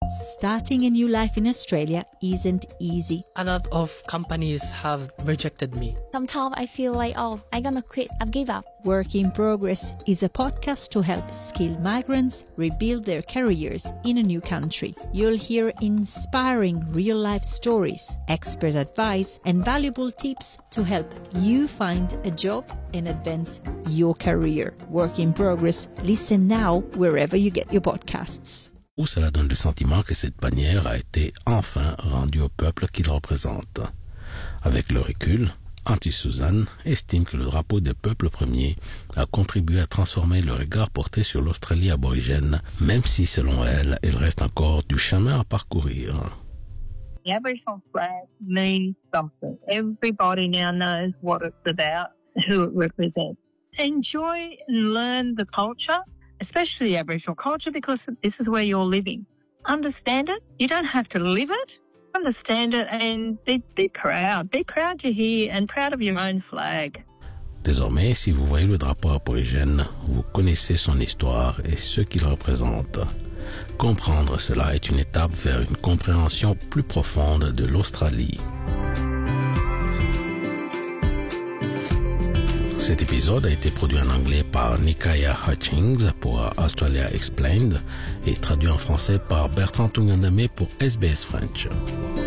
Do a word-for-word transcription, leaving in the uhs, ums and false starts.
Starting a new life in Australia isn't easy. A lot of companies have rejected me. Sometimes I feel like, oh, I'm gonna quit, I've give up. Work in Progress is a podcast to help skilled migrants rebuild their careers in a new country. You'll hear inspiring real-life stories, expert advice, and valuable tips to help you find a job and advance your career. Work in Progress. Listen now wherever you get your podcasts. Où cela donne le sentiment que cette bannière a été enfin rendue au peuple qu'il représente. Avec le recul, Auntie Suzanne estime que le drapeau des peuples premiers a contribué à transformer le regard porté sur l'Australie aborigène, même si, selon elle, il reste encore du chemin à parcourir. The Aboriginal flag means something. Everybody now knows what it's about, who it represents. Enjoy and learn the culture, especially the Aboriginal culture, because this is where you're living. Understand it. You don't have to live it. Understand it and be, be proud. Be proud you're here and proud of your own flag. Désormais, si vous voyez le drapeau aborigène, vous connaissez son histoire et ce qu'il représente. Comprendre cela est une étape vers une compréhension plus profonde de l'Australie. Cet épisode a été produit en anglais par Nikaya Hutchings pour Australia Explained et traduit en français par Bertrand Tungandame pour S B S French.